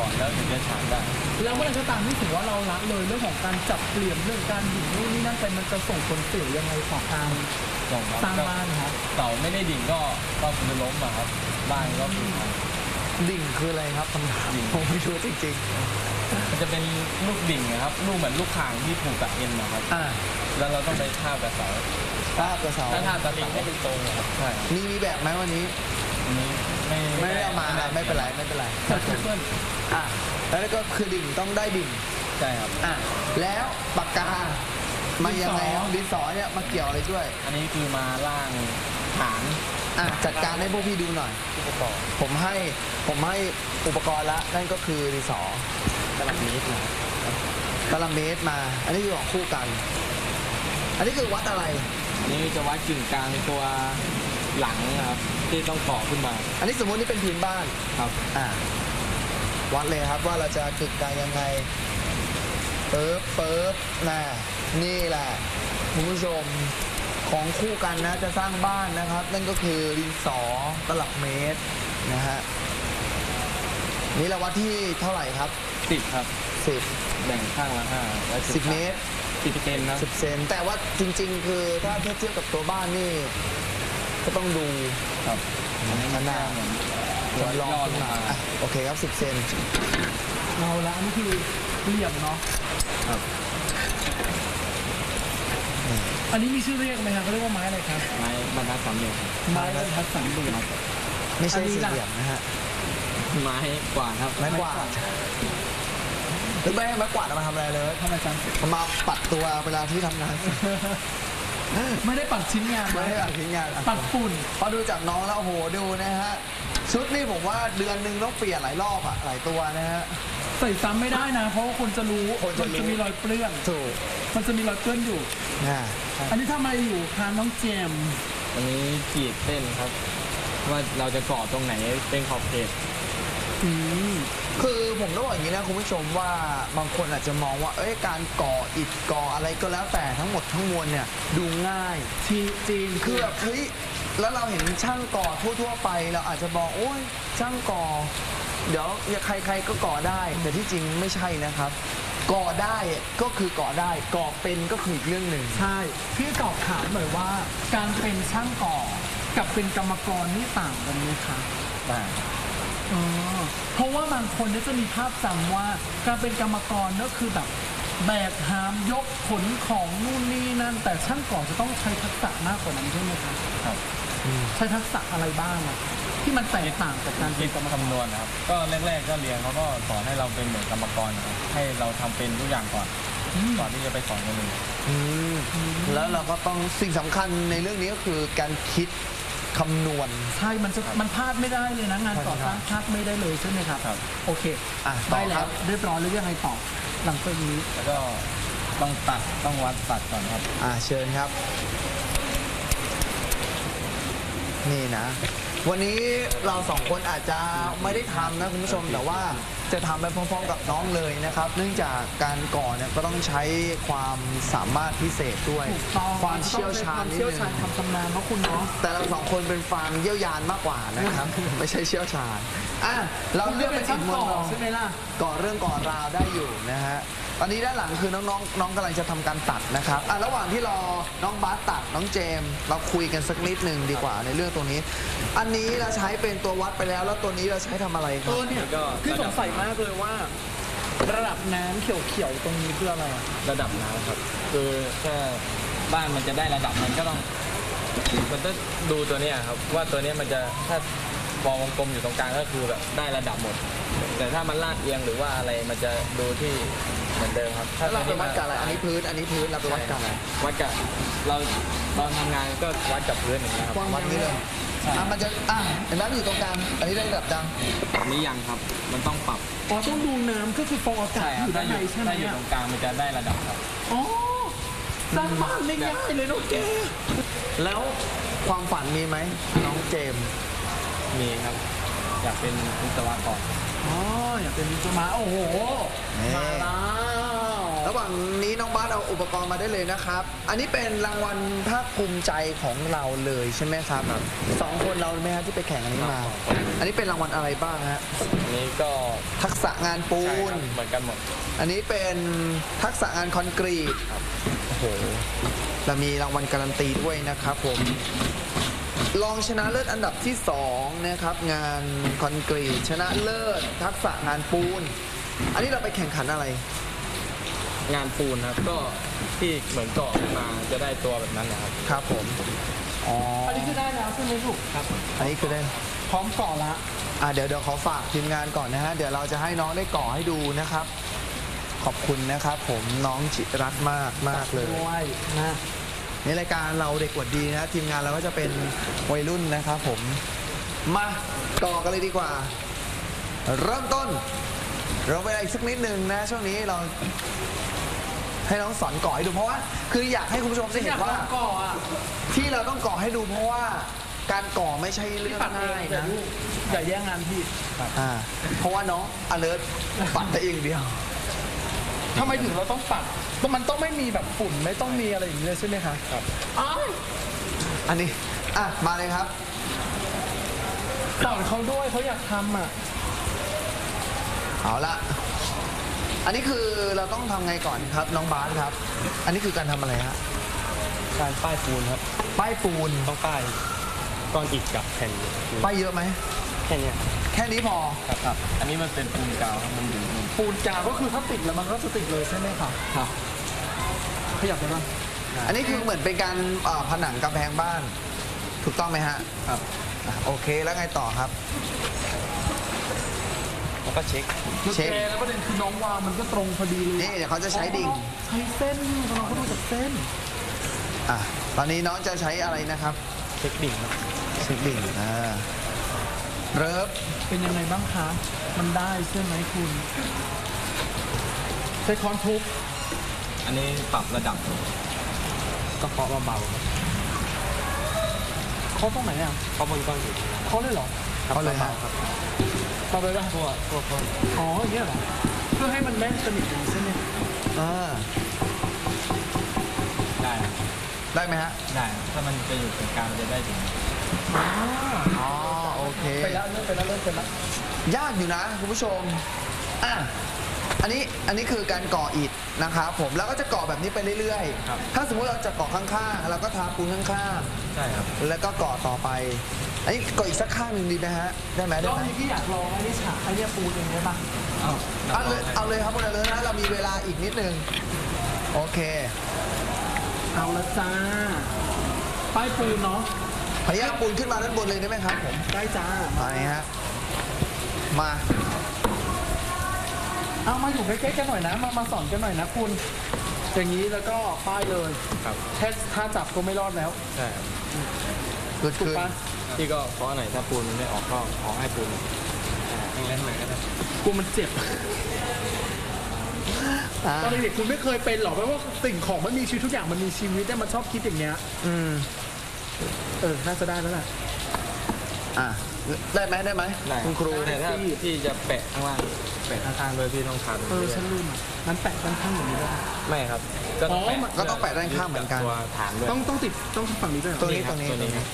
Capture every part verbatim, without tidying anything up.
อนแล้วถึงจะฉาบได้แล้วเมื่อไรก็ตามที่ถือว่าเราละเลยเรื่องของการจับเปลี่ยนเรื่องการดิ่งนู่นนี่นั่นไปมันจะส่งผลเสียยังไงต่อการสร้างบ้านครับเสาไม่ได้ดิ่งก็ก็คือล้มอะครับบ้านก็คือดิ่งคืออะไรครับคำถามผมไม่รู้จริงๆมันจะเป็นลูกดิ่งนะครับลูกเหมือนลูกข่างที่ผูกกับเอ็นนะครับแล้วเราต้องไปทาบกับเสาทาบกับเสาถ้าทาบกับเสาให้เป็นตรงครับใช่มีมีแบบไหมวันนี้นี้ไม่ไม่ได้เอามาไม่เป็นไรไม่เป็นไรครับเพื่อนอ่ะแล้วก็คือดิ่งต้องได้ดิ่งใช่ครับอ่ะแล้วปากกามายังไงดินสอเนี่ยมาเกี่ยวอะไรด้วยอันนี้คือมาล่างฐานอ่ะจัดการให้พวกพี่ดูหน่อยผมให้ผมให้อุปกรณ์ละนั่นก็คือดินสอตลับเมตรนะตลับเมตรมาอันนี้คือของคู่กันอันนี้คือวัดอะไรอันนี้จะวัดกึ่งกลางในตัวหลังครับที่ต้องต่อขึ้นมาอันนี้สมมตินี่เป็นพื้นบ้านครับอ่าวัดเลยครับว่าเราจะกึ่งกลางยังไงเปิบเปิบน่ะนี่แหละคุณผู้ชมของคู่กันนะจะสร้างบ้านนะครับนั่นก็คือดินสอตลับเมตรนะฮะนี่เราวัดที่เท่าไหร่ครับสิบครับสิบแบ่งข้างละห้าสิบเมตรสิบเซนนะสิบเซนแต่ว่าจริงๆคือถ้าเทียบกับตัวบ้านนี่ก็ต้องดูครับข้างหน้าจะลองขึ้นมาโอเคครับสิบเซนเราละนี่คือเหลี่ยมเนาะครับอันนี้มีชื่อเรียกไหมครับเขาเรียกว่าไม้อะไรครับไม้บรรทัดสามเหลี่ยมไม้บรรทัดสามเหลี่ยมไม่ใช่สี่เหลี่ยมนะฮะไม้กวาดครับไม้กวาดหรือไม่ไม้กวาดมาทำอะไรเลยทำอะไรกันมาปัดตัวเวลาที่ทำงานไม่ได้ปัดชิ้นงานไม่ได้ปัดชิ้นงานปัดฝุ่นพอดูจากน้องแล้วโอ้โหดูนะฮะชุดนี่ผมว่าเดือนหนึ่งต้องเปลี่ยนหลายรอบอะหลายตัวนะฮะใส่ซ้ำไม่ได้นะเพราะว่าคนจะรู้มันจะมีรอยเปื้อนถูกมันจะมีรอยเปื้อนอยู่อันนี้ทำอะไรอยู่คะน้องเจมอันนี้ขีดเส้นครับว่าเราจะก่อตรงไหนเป็นขอบเขตคือผมต้องบอกอย่างนี้นะคุณผู้ชมว่าบางคนอาจจะมองว่าเอ้ยการก่ออิฐก่ออะไรก็แล้วแต่ทั้งหมดทั้งมวลเนี่ยดูง่ายจริงคือแบบเฮ้ยแล้วเราเห็นช่างก่อทั่วๆไปเราอาจจะบอกโอ้ยช่างก่อเดี๋ยวใครๆก็ก่อได้แต่ที่จริงไม่ใช่นะครับก่อได้ก็คือก่อได้ก่อเป็นก็คืออีกเรื่องหนึ่งใช่พี่ตอบถามหน่อยว่าการเป็นช่างก่อกับเป็นกรรมกรนี่ต่างกันไหมคะต่างเพราะว่าบางคนจะมีภาพจำว่าการเป็นกรรมกรก็คือแบบแบกหามยกขนของนู่นนี่นั่นแต่ช่างก่อจะต้องใช้ทักษะมากกว่านั้นใช่ไหมครับครับใช้ทักษะอะไรบ้างอะที่มันแตกต่างจากการคิดคำนวณนะครับก็แรกๆก็เรียนเขาก็สอนให้เราเป็นเหมือนกรรมกรนะครับให้เราทำเป็นทุกอย่างก่อนก่อนที่จะไปสอนคนอื่นแล้วเราก็ต้องสิ่งสำคัญในเรื่องนี้ก็คือการคิดคำนวณใช่มันจะมันพลาดไม่ได้เลยนะงานก่อสร้างพลาดไม่ได้เลยใช่ไหมครับโอเคได้แล้วเรียบร้อยแล้วยังไงต่อหลังจากนี้แล้วก็ต้องตัดต้องวัดตัดก่อนครับอ่าเชิญครับนี่นะวันนี้เราสองคนอาจจะไม่ได้ทำนะคุณผู้ชมแต่ว่าจะทำไปพร้อมๆกับน้องเลยนะครับเนื่องจากการก่อเนี่ยก็ต้องใช้ความสามารถพิเศษด้วยความเชี่ยวชาญเชี่ยวชาญความชำนาญเพราะคุณเนาะแต่เราสองคนเป็นฟาร์มเยี่ยวยานมากกว่านะครับไม่ใช่เชี่ยวชาญอ่ะเราเลือกเป็นอีกมุมมองใช่ไหมล่ะก่อเรื่องก่อราวได้อยู่นะฮะตอนนี้ด้านหลังคือน้องๆน้องกำลังจะทำการตัดนะครับอ่ะระหว่างที่รอน้องบาสตัดน้องเจมเราคุยกันสักนิดหนึ่งดีกว่าในเรื่องตรงนี้อันนี้เราใช้เป็นตัววัดไปแล้วแล้วตัวนี้เราใช้ทำอะไรครับเออเนี่ยคือสงสัยมากเลยว่าระดับน้ำเขียวๆตรงนี้คืออะไรระดับน้ำครับคือแค่บ้านมันจะได้ระดับมันก็ต้องมันต้องดูตัวนี้ครับว่าตัวนี้มันจะถ้าฟองวงกลมอยู่ตรงกลางก็คือแบบได้ระดับหมดแต่ถ้ามันลาดเอียงหรือว่าอะไรมันจะดูที่เหมือนเดิมครับถ้าเราไปวัดกับอะไรอันนี้พื้นอันนี้พื้นเราไปวัดกับอะไรวัดกับเราตอนทำงานก็วัดกับพื้นอย่างนี้ครับวัดนี้เลยอ่ะมันจะอ่ะเห็นไหมอยู่ตรงกลางอันนี้ได้ระดับจังอันนี้ยังครับมันต้องปรับอ๋อต้องดูน้ำก็คือฟองอากาศอยู่ด้านในใช่ไหมถ้าอยู่ตรงกลางมันจะได้ระดับครับอ๋อสร้างบ้านไม่ง่ายเลยน้องเจมแล้วความฝันมีไหมน้องเจมมีครับอยากเป็นวิศวกรอ๋ออยากเป็นวิศวะโอ้โหมาแล้วระหว่างนี้น้องบาสเอาอุปกรณ์มาได้เลยนะครับ อันนี้เป็นรางวัลภาคภูมิใจของเราเลยใช่ไหมครับสองคนเราไหมฮะที่ไปแข่งอันนี้มา อันนี้เป็นรางวัลอะไรบ้างฮะอันนี้ก็ทักษะงานปูใช่ครันบเหมือนกันหมดอันนี้เป็นทักษะงานคอนกรีต โอ้โหเรามีรางวัลการันตีด้วยนะครับผม รองชนะเลิศอันดับที่สองนะครับ งานคอนกรีตชนะเลิศทักษะงานปูน อันนี้เราไปแข่งขันอะไรงานปูนครับก็ที่เหมือนก่อขึ้นมาจะได้ตัวแบบนั้นนะครับครับผม อ๋ออันนี้คือได้แล้วใช่ไหมลูกครับอันนี้คือได้พร้อมก่อละอ่ะเดี๋ยวเดี๋ยวขอฝากทีมงานก่อนนะฮะ เดี๋ยวเราจะให้น้องได้ก่อให้ดูนะครับ ขอบคุณนะครับผมน้องจิรัตน์มากมากเลยด้วยนะในรายการเราเด็กกว่าดีนะทีมงานเราก็จะเป็นวัยรุ่นนะครับผมมาต่อกันเลยดีกว่า เริ่มต้น เราไปอีกสักนิดหนึ่งนะช่วงนี้เราให้น้องสอนก่อให้ดูเพราะว่าคืออยากให้คุณผู้ชมได้อเห็ยาน กลว่าองก่ออ่ะที่เราต้องก่อให้ดูเพราะว่าการก่อไม่ใช่เรื่องปัดเอง่ายงแต่นะลูกอย่าแย่งงานพี่อ่าเพราะว่าน้อง alert ปัดแต่เองเดียวทำไมถึงเราต้องปัดมันต้องไม่มีแบบฝุ่นไม่ต้องมีอะไรอย่างนี้เลยใช่ไหมคะครับอ้าวอันนี้อ่ะมาเลยครับสอนเขาด้วยเขาอยากทำอ่ะเอาละอันนี้คือเราต้องทำไงก่อนครับน้องบาสครับ อันนี้คือการทำอะไรฮะการป้ายปูนครับป้ายปูนต้องป้ายก้อนอิฐกับแผ่นปูนป้ายเยอะไหมแค่เนี้ยแค่นี้พอครับครับ อันนี้มันเป็นปูนกาวครับมันอยู่มันปูนกาวก็คือถ้าติดแล้วมันก็จะติดเลยใช่ไหมคะครับขยับได้ปะอันนี้คือเหมือนเป็นการเอ่อผนังกำแพงบ้าน ถูกต้องไหมฮะครับอ่ะโอเคแล้วไงต่อครับแล้วก็เช็คเช็คโอแล้วประเด็นคือน้องวางมันก็ตรงพอดีเลยนี่เดี๋ยวเขาจะใช้ดิ่งใช้เส้นน้องเขาดูจากเส้นอ่ะตอนนี้น้องจะใช้อะไรนะครับเช็คดิ่งครับเช็คดิ่งอ่าเริ่มเป็นยังไงบ้างคะ มันได้ใช่ไหมคุณใช้ค้อนทุบอันนี้ปรับระดับก็เคาะเบาๆครับเขาตรงไหนอ่ะเคาะบนก้อนอิฐเขาเลยเหรอเขาเลยฮะบๆครับเขาเลยป่ะทั่วทั่วก้อนอ๋ออย่างเงี้ยเหรอ เพื่อให้มันแน่นสนิทอย่างนี้ใช่ไหมอ่าได้ครับได้ไหมฮะได้ถ้ามันจะอยู่ตรงกลางมันจะได้ถึงอ๋ออ๋อโอเคไปแล้วเริ่มไปแล้วเริ่มไปแล้วยากอยู่นะคุณผู้ชม อ่ะ อันนี้ อันนี้คือการก่ออิฐนะครับผม แล้วก็จะก่อแบบนี้ไปเรื่อยครับๆ ถ้าสมมุติเราจะก่อข้างๆ เราก็ทาปูนข้างใช่ครับๆ แล้วก็ก่อต่อไป อันนี้ก่ออีกสักข้างหนึ่งดีไหมฮะ ได้ไหมรได้อบไหมนี้พี่อยากลองไอ้นี่ฉากไอ้เนี่ยปูนเองได้ปะเอาเอาเลย เอาเลยครับคุณเลยนะ เรามีเวลาอีกนิดนึง โอเคเอาละจ้า ป้ายปูนเนาะพยายามปูนขึ้นมาด้านบนเลยได้ไหมครับผมได้จ้าไปฮะ มาเอามาอยู่ใกล้ๆกันหน่อยนะ มามาสอนกันหน่อยนะคุณ อย่างนี้แล้วก็ป้ายเลยครับแค่ถ้าจับก็ไม่รอดแล้วใช่ครับเกิดถูกขึ้นปะพี่ก็เคาะหน่อยถ้าปูนมันไม่ออกก็ขอให้ปูนอ่าแรงๆหน่อยก็ได้กลัวมันเจ็บอ่าตอนเด็กๆคุณไม่เคยเป็นหรอกเพราะว่าสิ่งของมันมีชีวิตทุกอย่างมันมีชีวิตแต่มันชอบคิดอย่างเงี้ยอืมเออ น่าจะได้แล้วแหละอ่ะ ได้ไหมได้ไหมได้คุณครูแต่ถ้าพี่จะแปะข้างล่างแปะข้างๆโดยพี่ต้องทำเออ ฉันลืมอ่ะนั้นแปะด้านข้างอย่างนี้ได้ปะไม่ครับ ก็ต้องแปะก็ต้องแปะด้านข้างเหมือนกันตัวฐานด้วยต้องต้องติดต้องฝั่งนี้ด้วยเหรอตัวนี้ครับตรงนี้ตัวนี้ครับ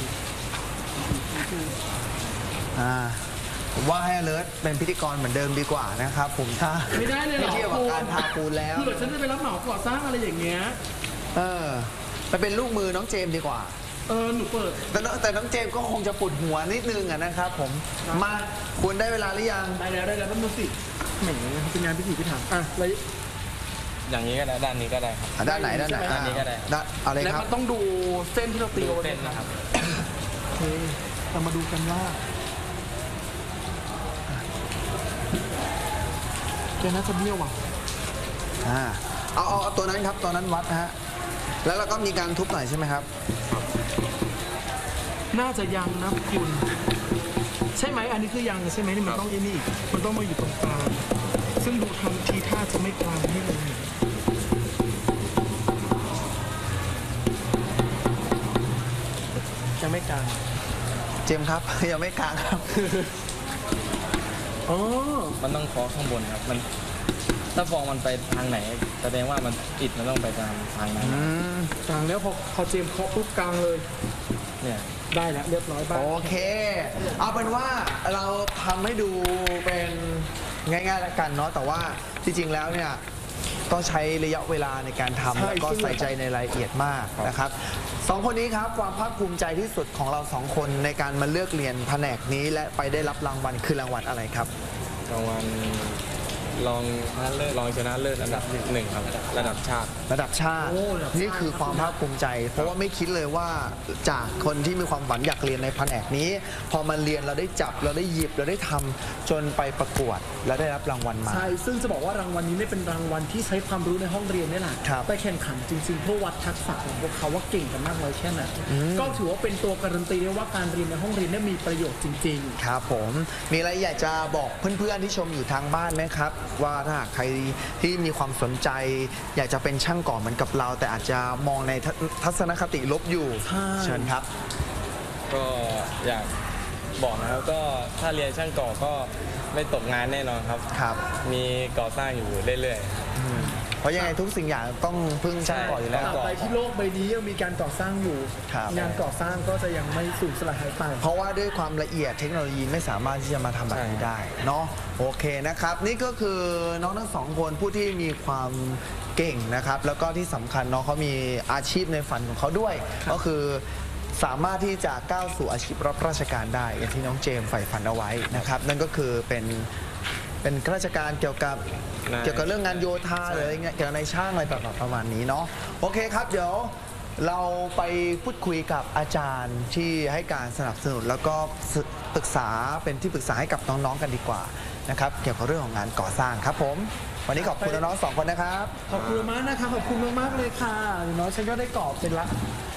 อ่าผมว่าให้เลิศเป็นพิธีกรเหมือนเดิมดีกว่านะครับ ผมถ้าไม่ได้เลยเหรอไม่เทียบกับการทาปูนแล้วเผื่อฉันจะไปรับเหมาก่อสร้างอะไรอย่างเงี้ยเออไปเป็นลูกมือน้องเจมส์ดีกว่าเออ หนูเปิดแต่น้องแต่น้องเจมส์ก็คงจะปวดหัวนิดนึงอะนะครับผมครับมาคุณได้เวลาหรือยังได้แล้วได้แล้วแป๊บนึงสิแหมเป็นงานพิธีพิถันอ่ะแล้วอย่างนี้ก็ได้ด้านนี้ก็ได้ครับอ่ะด้านไหนด้านไหนด้านนี้ก็ได้ด้านเอาเลยแล้วครับมันต้องดูเส้นที่เราตีดูเอาไว้เส้นนะครับโอเคเรามาดูกันว่าแกน่าจะเบี้ยวอ่ะอ่าเอาเอาเอาตัวนั้นครับตัวนั้นวัดนะฮะแล้วเราก็มีการทุบหน่อยใช่ไหมครับน่าจะยังนะคุณ ใช่ไหมอันนี้คือยังใช่ไหมนี่มันต้องไอ้นี่อีกมันต้องมาอยู่ตรงกลางซึ่งดูทำทีท่าจะไม่กลางให้เลยยังไม่กลางเจมส์ครับ ยังไม่กลางครับอ๋อมันต้องเคาะข้างบนครับ มันถ้าฟองมันไปทางไหนแสดงว่ามันอิฐมันต้องไปทางทางนั้นอืมกลางแล้วพอพอเจมส์เคาะปุ๊บกลางเลยเนี่ยได้แล้วเรียบร้อยบ้างโอเค เอาเป็นว่าเราทำให้ดูเป็นง่ายๆแล้วกันเนาะแต่ว่าจริงๆแล้วเนี่ยต้องใช้ระยะเวลาในการทำใช่แล้วก็ใส่ใจในรายละเอียดมากนะครับสองคนนี้ครับความภาคภูมิใจที่สุดของเราสองคนในการมาเลือกเรียนแผนกนี้และไปได้รับรางวัลคือรางวัลอะไรครับรางวัลรองชนะเลิศรองชนะเลิศอันดับหนึ่งครับระดับชาติระดับชาติโอ้ระดับชาตินี่คือความภาคภูมิใจ เพราะว่าไม่คิดเลยว่าจากคนที่มีความฝันอยากเรียนในแผนกนี้ พอมาเรียนเราได้จับเราได้หยิบเราได้ทำจนไปประกวดและได้รับรางวัลมาใช่ซึ่งจะบอกว่ารางวัลนี้ไม่เป็นรางวัลที่ใช้ความรู้ในห้องเรียนนี่แหละครับไปแข่งขันจริงๆเพื่อวัดทักษะของพวกเขาว่าเก่งกันมากน้อยแค่ไหนก็ถือว่าเป็นตัวการันตีได้ว่าการเรียนในห้องเรียนได้มีประโยชน์จริง ๆครับผมมีอะไรอยากจะบอกเพื่อนๆที่ชมอยู่ทางบ้านไหมครับ ว่าถ้าหากใครที่มีความสนใจ อยากจะเป็นช่างก่อเหมือนกับเรา แต่อาจจะมองในทัทัศนคติลบอยู่ใช่เชิญครับก็อยากบอกนะครับก็ถ้าเรียนช่างก่อก็ไม่ตกงานแน่นอนครับครับมีก่อสร้างอยู่เรื่อยเพราะยังไงทุกสิ่งอย่างต้องพึ่งช่างก่ออยู่แล้วใช่ต่อไปที่โลกใบนี้ยังมีการก่อสร้างอยู่ครับงานก่อสร้างก็จะยังไม่สูญสลายหายไปเพราะว่าด้วยความละเอียดเทคโนโลยีไม่สามารถที่จะมาทำแบบนี้ได้เนาะโอเคนะครับ นี่ก็คือน้องทั้งสองคนผู้ที่มีความเก่งนะครับ แล้วก็ที่สำคัญน้องเขามีอาชีพในฝันของเขาด้วย ก็คือสามารถที่จะก้าวสู่อาชีพรับราชการได้ อย่างที่น้องเจมส์ใฝ่ฝันเอาไว้นะครับ นั่นก็คือเป็นเป็นข้าราชการเกี่ยวกับนายเกี่ยวกับเรื่องงานโยธาหรืออะไรเงี้ยเกี่ยวกับในช่างอะไรแบบประมาณนี้เนาะโอเคครับเดี๋ยวเราไปพูดคุยกับอาจารย์ที่ให้การสนับสนุนแล้วก็ปรึกษาเป็นที่ปรึกษาให้กับน้องๆกันดีกว่านะครับเกี่ยวกับเรื่องของงานก่อสร้างครับผมวันนี้ขอบคุณน้องๆสองคนนะครับขอบคุณมากนะคะขอบคุณมากๆเลยค่ะอย่างน้อยฉันก็ได้กรอบเป็นละ